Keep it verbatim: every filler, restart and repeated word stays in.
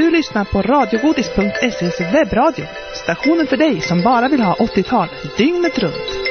Du lyssnar på radiogodis punkt se:s webbradio. Stationen för dig som bara vill ha åttiotal dygnet runt.